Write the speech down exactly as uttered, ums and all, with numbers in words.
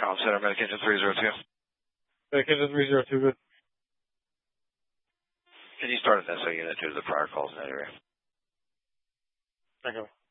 Com Center, Medic Engine three zero two. Medic Engine three zero two, good. Can you start an S O unit due to the prior calls in that area? Okay.